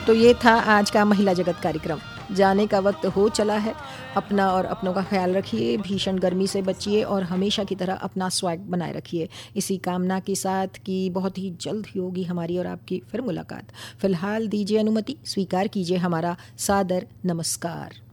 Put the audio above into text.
तो ये था आज का महिला जगत कार्यक्रम। जाने का वक्त हो चला है। अपना और अपनों का ख्याल रखिए, भीषण गर्मी से बचिए और हमेशा की तरह अपना स्वैग बनाए रखिए, इसी कामना के साथ कि बहुत ही जल्द ही होगी हमारी और आपकी फिर मुलाकात। फिलहाल दीजिए अनुमति, स्वीकार कीजिए हमारा सादर नमस्कार।